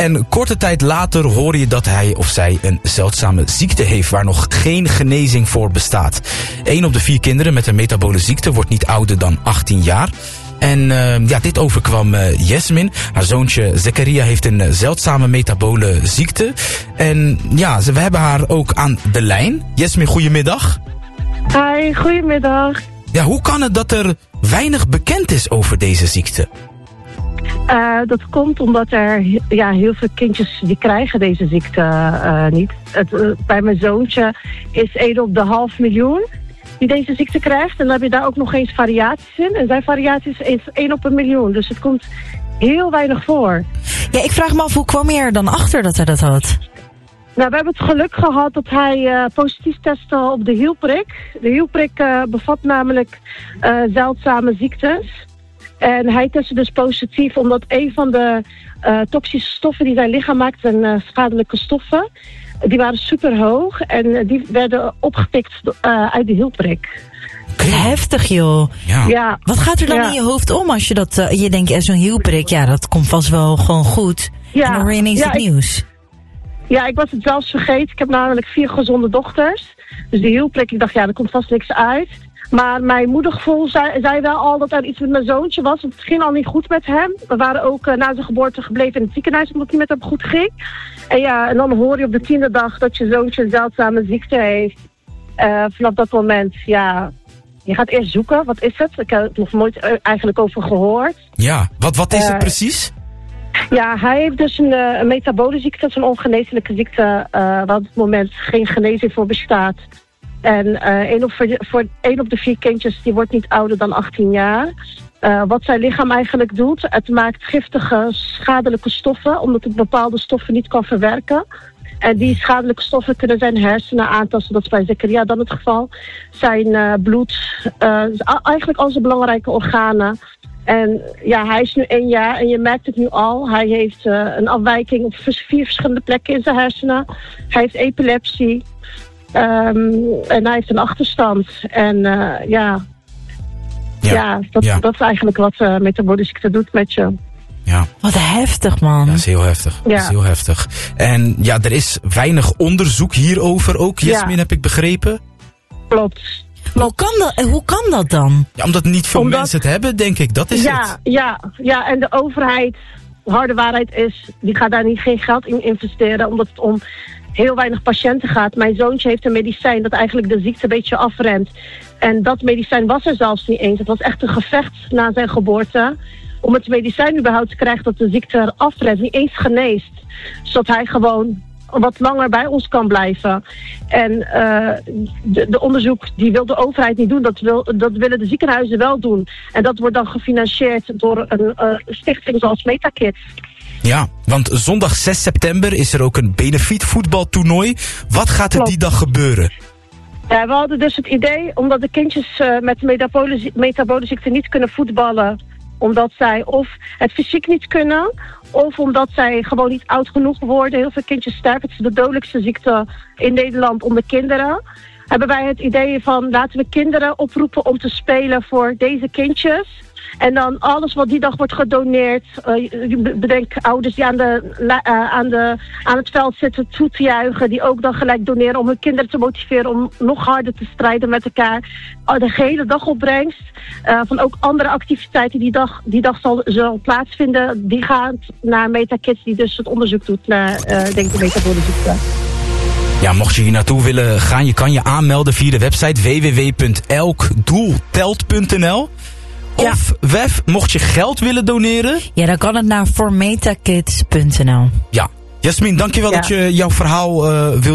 En korte tijd later hoor je dat hij of zij een zeldzame ziekte heeft waar nog geen genezing voor bestaat. 1 op de 4 kinderen met een metabole ziekte wordt niet ouder dan 18 jaar. En dit overkwam Yasmin. Haar zoontje Zakaria heeft een zeldzame metabole ziekte. En ja, we hebben haar ook aan de lijn. Yasmin, goedemiddag. Hi, goedemiddag. Ja, hoe kan het dat er weinig bekend is over deze ziekte? Dat komt omdat er heel veel kindjes die krijgen deze ziekte niet. Bij mijn zoontje is 1 op de 500.000 die deze ziekte krijgt. En dan heb je daar ook nog eens variaties in. En zijn variaties is 1 op 1.000.000. Dus het komt heel weinig voor. Ja, ik vraag me af, hoe kwam je er dan achter dat hij dat had? Nou, we hebben het geluk gehad dat hij positief testte op de hielprik. De hielprik bevat namelijk zeldzame ziektes. En hij testte dus positief omdat een van de toxische stoffen die zijn lichaam maakt, zijn schadelijke stoffen. Die waren super hoog en die werden opgepikt uit de hielprik. Heftig, joh. Ja. Wat gaat er dan in je hoofd om als je dat... je denkt, zo'n hielprik, dat komt vast wel gewoon goed. Ja. En dan hoor je ineens het nieuws. Ja, ik was het zelfs vergeten. Ik heb namelijk 4 gezonde dochters. Dus de hielprik, ik dacht, er komt vast niks uit. Maar mijn moedergevoel zei wel al dat er iets met mijn zoontje was. Het ging al niet goed met hem. We waren ook na zijn geboorte gebleven in het ziekenhuis omdat het niet met hem goed ging. En dan hoor je op de 10e dag dat je zoontje een zeldzame ziekte heeft. Vanaf dat moment, je gaat eerst zoeken. Wat is het? Ik heb er nog nooit eigenlijk over gehoord. Ja, wat is het precies? Ja, hij heeft dus een metabole ziekte. Dat is een ongeneeslijke ziekte waar op het moment geen genezing voor bestaat. En 1 op de 4 kindjes die wordt niet ouder dan 18 jaar. Wat zijn lichaam eigenlijk doet, het maakt giftige, schadelijke stoffen, omdat het bepaalde stoffen niet kan verwerken. En die schadelijke stoffen kunnen zijn hersenen aantasten, dat is bij Zakaria dan het geval. Zijn bloed, eigenlijk al zijn belangrijke organen. En hij is nu 1 jaar en je merkt het nu al. Hij heeft een afwijking op 4 verschillende plekken in zijn hersenen. Hij heeft epilepsie. En hij heeft een achterstand. En dat is eigenlijk wat metabole ziekte doet met je. Ja. Wat heftig, man. Ja, dat is heel heftig. Ja. Dat is heel heftig. En er is weinig onderzoek hierover ook, Yasmin, heb ik begrepen. Klopt. Hoe kan dat dan? Ja, omdat niet veel mensen het hebben, denk ik. Dat is het. Ja, en de overheid, de harde waarheid is, die gaat daar geen geld in investeren, omdat het om heel weinig patiënten gaat. Mijn zoontje heeft een medicijn dat eigenlijk de ziekte een beetje afremt. En dat medicijn was er zelfs niet eens. Het was echt een gevecht na zijn geboorte om het medicijn überhaupt te krijgen dat de ziekte er afremt, niet eens geneest. Zodat hij gewoon wat langer bij ons kan blijven. En de onderzoek, die wil de overheid niet doen. Dat willen de ziekenhuizen wel doen. En dat wordt dan gefinancierd door een stichting zoals MetaKids. Ja, want zondag 6 september is er ook een benefiet voetbaltoernooi. Wat gaat er die dag gebeuren? Ja, we hadden dus het idee, omdat de kindjes met metabole ziekte niet kunnen voetballen, omdat zij of het fysiek niet kunnen, of omdat zij gewoon niet oud genoeg worden. Heel veel kindjes sterven. Het is de dodelijkste ziekte in Nederland onder kinderen. Hebben wij het idee van, laten we kinderen oproepen om te spelen voor deze kindjes. En dan alles wat die dag wordt gedoneerd. Bedenk ouders die aan het veld zitten toe te juichen. Die ook dan gelijk doneren om hun kinderen te motiveren om nog harder te strijden met elkaar. De gehele dagopbrengst. Van ook andere activiteiten die dag zal plaatsvinden. Die gaat naar MetaKids die dus het onderzoek doet naar de metabole ziekte. Ja, mocht je hier naartoe willen gaan, je kan je aanmelden via de website www.elkdoeltelt.nl. Of Wef, mocht je geld willen doneren? Ja, dan kan het naar forMetaKids.nl. Ja. Yasmin, dankjewel dat je jouw verhaal wilde